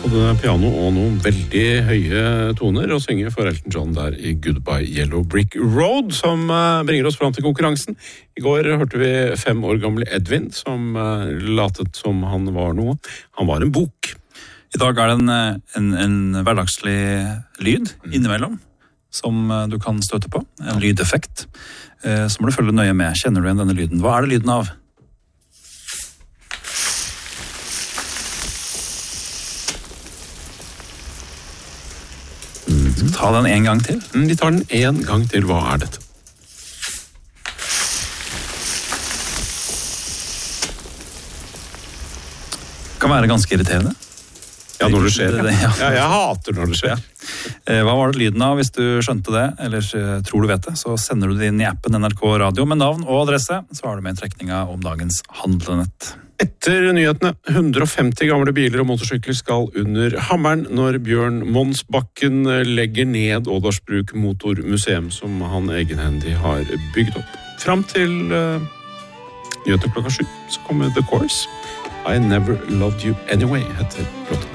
Både piano og noen veldig høye toner og synge for Elton John der i Goodbye Yellow Brick Road, som bringer oss fram til konkurransen. I går hørte vi 5 år gamle Edvin, som latet som han var noe. Han var en bok. I dag det en hverdagslig lyd innimellom, som du kan støte på. En lydeffekt. Så må du følge nøye med. Kjenner du igjen denne lyden? Hva det lyden av? Ta den en gang til. Vi tar den en gang til. Hva dette? Kan være ganske irriterende. Ja, når det skjer. Ja, jeg hater når det skjer. Hva var det lyden av hvis du skjønte det, eller tror du vet det, så sender du det inn i appen NRK Radio med navn og adresse, så har du med en trekninga om dagens handlenett. Etter nyhetene, 150 gamle biler og motorsykler skal under hammeren når Bjørn Monsbakken legger ned Ådalsbruk Motormuseum, som han egenhendig har bygd opp. Fram til nyhetene klokka 7, så kommer The Course. I Never Loved You Anyway, heter låten.